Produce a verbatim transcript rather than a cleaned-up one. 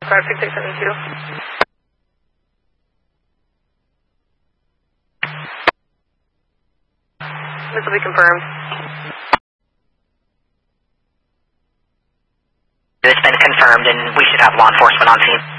five six eight seven two. This will be confirmed. It's been confirmed and we should have law enforcement on scene.